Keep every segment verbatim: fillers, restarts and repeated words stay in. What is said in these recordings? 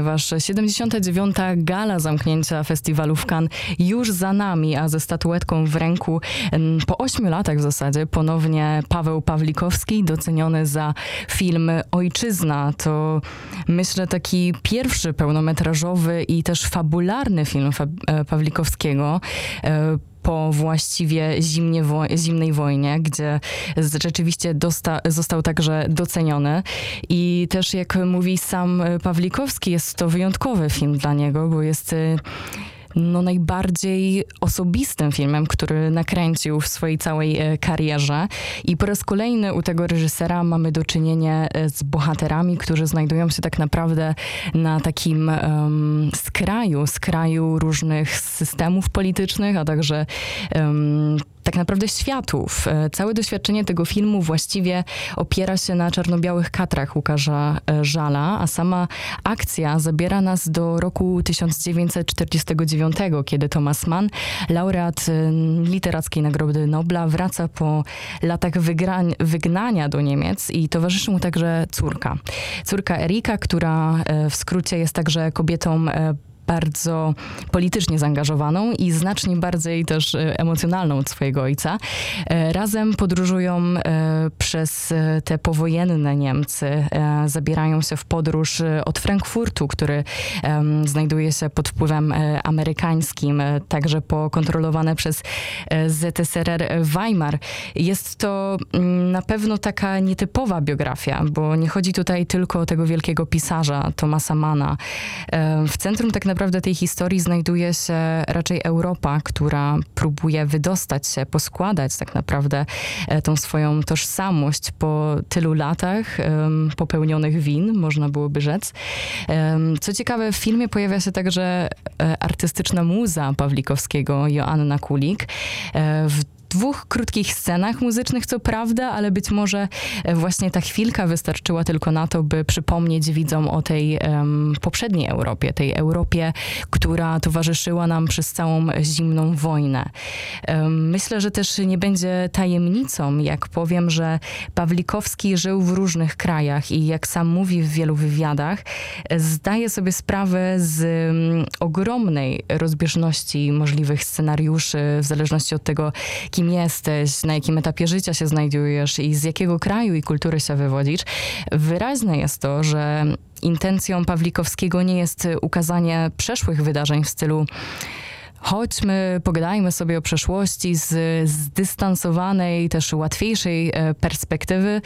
ponieważ siedemdziesiąta dziewiąta gala zamknięcia festiwalu w Cannes już za nami, a ze statuetką w ręku po ośmiu latach w zasadzie ponownie Paweł Pawlikowski, doceniony za film Ojczyzna. To myślę taki pierwszy pełnometrażowy i też fabularny film Fa- Pawlikowskiego po właściwie zimnie wo- zimnej wojnie, gdzie rzeczywiście dosta- został także doceniony. I też jak mówi sam Pawlikowski, jest to wyjątkowy film dla niego, bo jest no, najbardziej osobistym filmem, który nakręcił w swojej całej e, karierze. I po raz kolejny u tego reżysera mamy do czynienia z bohaterami, którzy znajdują się tak naprawdę na takim um, skraju, skraju różnych systemów politycznych, a także um, tak naprawdę światów. Całe doświadczenie tego filmu właściwie opiera się na czarno-białych kadrach Łukasza Żala, a sama akcja zabiera nas do roku tysiąc dziewięćset czterdziestego dziewiątego, kiedy Thomas Mann, laureat Literackiej Nagrody Nobla, wraca po latach wygrań, wygnania do Niemiec i towarzyszy mu także córka. Córka Erika, która w skrócie jest także kobietą bardzo politycznie zaangażowaną i znacznie bardziej też emocjonalną od swojego ojca. Razem podróżują przez te powojenne Niemcy. Zabierają się w podróż od Frankfurtu, który znajduje się pod wpływem amerykańskim, także po kontrolowane przez Z S R R Weimar. Jest to na pewno taka nietypowa biografia, bo nie chodzi tutaj tylko o tego wielkiego pisarza Thomasa Manna. W centrum tak naprawdę naprawdę tej historii znajduje się raczej Europa, która próbuje wydostać się, poskładać tak naprawdę tą swoją tożsamość po tylu latach um, popełnionych win, można byłoby rzec. Um, co ciekawe, w filmie pojawia się także artystyczna muza Pawlikowskiego, Joanna Kulik. W dwóch krótkich scenach muzycznych, co prawda, ale być może właśnie ta chwilka wystarczyła tylko na to, by przypomnieć widzom o tej um, poprzedniej Europie, tej Europie, która towarzyszyła nam przez całą zimną wojnę. Um, myślę, że też nie będzie tajemnicą, jak powiem, że Pawlikowski żył w różnych krajach i jak sam mówi w wielu wywiadach, zdaje sobie sprawę z um, ogromnej rozbieżności możliwych scenariuszy, w zależności od tego, kim jesteś, na jakim etapie życia się znajdujesz i z jakiego kraju i kultury się wywodzisz. Wyraźne jest to, że intencją Pawlikowskiego nie jest ukazanie przeszłych wydarzeń w stylu chodźmy, pogadajmy sobie o przeszłości z zdystansowanej, też łatwiejszej perspektywy,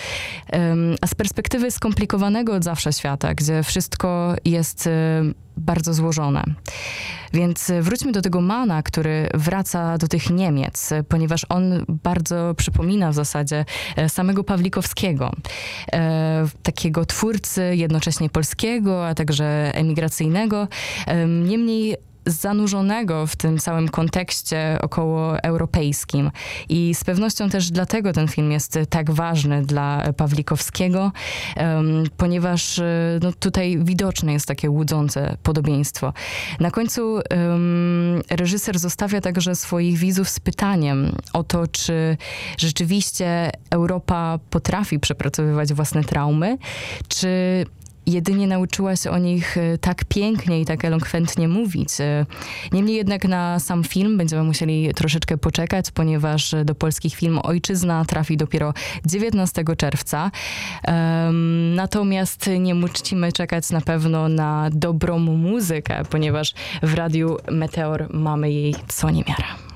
a z perspektywy skomplikowanego od zawsze świata, gdzie wszystko jest bardzo złożone. Więc wróćmy do tego Manna, który wraca do tych Niemiec, ponieważ on bardzo przypomina w zasadzie samego Pawlikowskiego. E, takiego twórcy jednocześnie polskiego, a także emigracyjnego. E, niemniej zanurzonego w tym całym kontekście okołoeuropejskim. I z pewnością też dlatego ten film jest tak ważny dla Pawlikowskiego, um, ponieważ no, tutaj widoczne jest takie łudzące podobieństwo. Na końcu um, reżyser zostawia także swoich widzów z pytaniem o to, czy rzeczywiście Europa potrafi przepracowywać własne traumy, czy jedynie nauczyła się o nich tak pięknie i tak elokwentnie mówić. Niemniej jednak na sam film będziemy musieli troszeczkę poczekać, ponieważ do polskich filmów Ojczyzna trafi dopiero dziewiętnastego czerwca. Um, natomiast nie musimy czekać na pewno na dobrą muzykę, ponieważ w Radiu Meteor mamy jej co niemiara.